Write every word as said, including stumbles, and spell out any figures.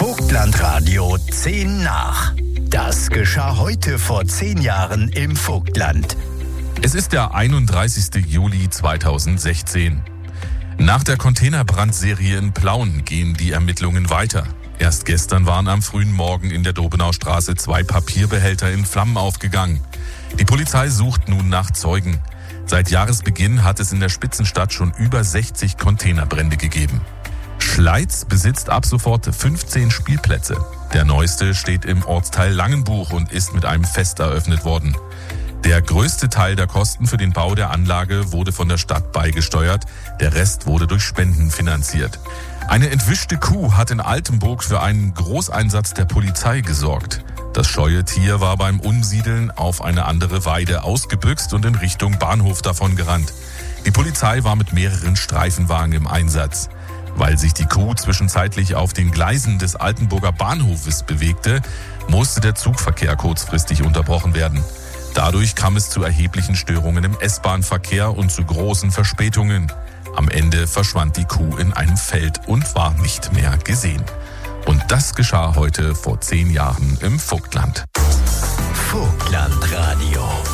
Vogtlandradio zehn nach. Das geschah heute vor zehn Jahren im Vogtland. Es ist der einunddreißigster Juli zweitausendsechzehn. Nach der Containerbrandserie in Plauen gehen die Ermittlungen weiter. Erst gestern waren am frühen Morgen in der Dobenaustraße zwei Papierbehälter in Flammen aufgegangen. Die Polizei sucht nun nach Zeugen. Seit Jahresbeginn hat es in der Spitzenstadt schon über sechzig Containerbrände gegeben. Schleiz besitzt ab sofort fünfzehn Spielplätze. Der neueste steht im Ortsteil Langenbuch und ist mit einem Fest eröffnet worden. Der größte Teil der Kosten für den Bau der Anlage wurde von der Stadt beigesteuert, der Rest wurde durch Spenden finanziert. Eine entwischte Kuh hat in Altenburg für einen Großeinsatz der Polizei gesorgt. Das scheue Tier war beim Umsiedeln auf eine andere Weide ausgebüxt und in Richtung Bahnhof davongerannt. Die Polizei war mit mehreren Streifenwagen im Einsatz. Weil sich die Kuh zwischenzeitlich auf den Gleisen des Altenburger Bahnhofes bewegte, musste der Zugverkehr kurzfristig unterbrochen werden. Dadurch kam es zu erheblichen Störungen im S-Bahn-Verkehr und zu großen Verspätungen. Am Ende verschwand die Kuh in einem Feld und war nicht mehr gesehen. Und das geschah heute vor zehn Jahren im Vogtland. Vogtlandradio.